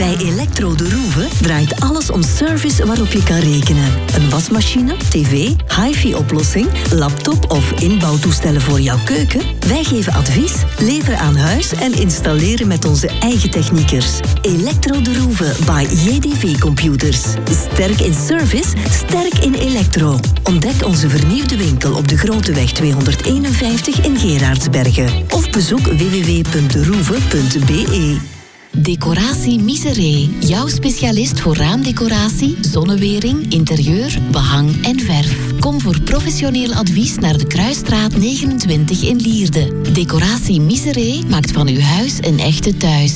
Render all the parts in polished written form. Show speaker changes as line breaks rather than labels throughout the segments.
Bij Electro de Roeve draait alles om service waarop je kan rekenen. Een wasmachine, tv, hi-fi-oplossing, laptop of inbouwtoestellen voor jouw keuken. Wij geven advies, leveren aan huis en installeren met onze eigen techniekers. Electro de Roeve by JDV Computers. Sterk in service, sterk in elektro. Ontdek onze vernieuwde winkel op de Groteweg 251 in Geraardsbergen. Of bezoek www.deroeve.be.
Decoratie Miseré. Jouw specialist voor raamdecoratie, zonnewering, interieur, behang en verf. Kom voor professioneel advies naar de Kruisstraat 29 in Lierde. Decoratie Miseré maakt van uw huis een echte thuis.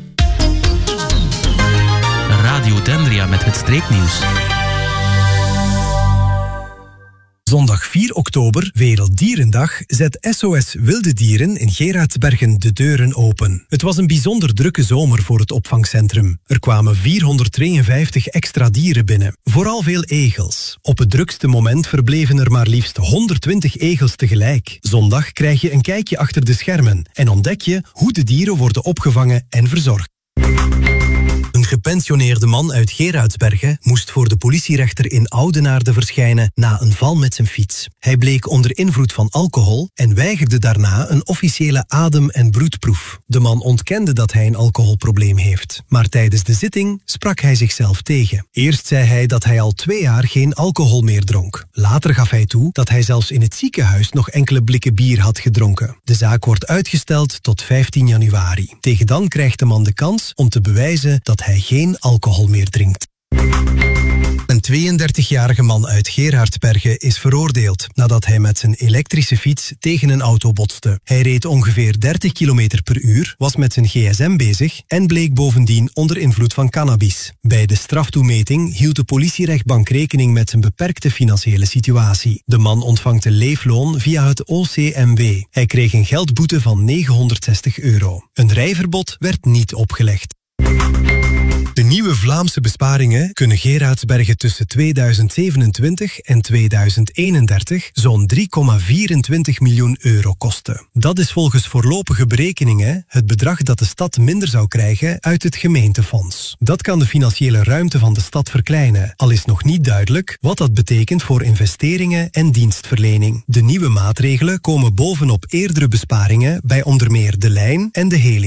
Radio Dendria met het streeknieuws.
Zondag 4 oktober, Werelddierendag, zet SOS Wilde Dieren in Geraardsbergen de deuren open. Het was een bijzonder drukke zomer voor het opvangcentrum. Er kwamen 453 extra dieren binnen, vooral veel egels. Op het drukste moment verbleven er maar liefst 120 egels tegelijk. Zondag krijg je een kijkje achter de schermen en ontdek je hoe de dieren worden opgevangen en verzorgd. Een gepensioneerde man uit Geraardsbergen moest voor de politierechter in Oudenaarde verschijnen na een val met zijn fiets. Hij bleek onder invloed van alcohol en weigerde daarna een officiële adem- en bloedproef. De man ontkende dat hij een alcoholprobleem heeft, maar tijdens de zitting sprak hij zichzelf tegen. Eerst zei hij dat hij al 2 jaar geen alcohol meer dronk. Later gaf hij toe dat hij zelfs in het ziekenhuis nog enkele blikken bier had gedronken. De zaak wordt uitgesteld tot 15 januari. Tegen dan krijgt de man de kans om te bewijzen dat hij geen alcohol meer drinkt. Een 32-jarige man uit Geraardsbergen is veroordeeld nadat hij met zijn elektrische fiets tegen een auto botste. Hij reed ongeveer 30 km per uur, was met zijn gsm bezig en bleek bovendien onder invloed van cannabis. Bij de straftoemeting hield de politierechtbank rekening met zijn beperkte financiële situatie. De man ontvangt een leefloon via het OCMW. Hij kreeg een geldboete van €960. Een rijverbod werd niet opgelegd. De nieuwe Vlaamse besparingen kunnen Geraardsbergen tussen 2027 en 2031 zo'n €3,24 miljoen kosten. Dat is volgens voorlopige berekeningen het bedrag dat de stad minder zou krijgen uit het gemeentefonds. Dat kan de financiële ruimte van de stad verkleinen, al is nog niet duidelijk wat dat betekent voor investeringen en dienstverlening. De nieuwe maatregelen komen bovenop eerdere besparingen bij onder meer de lijn en de heli.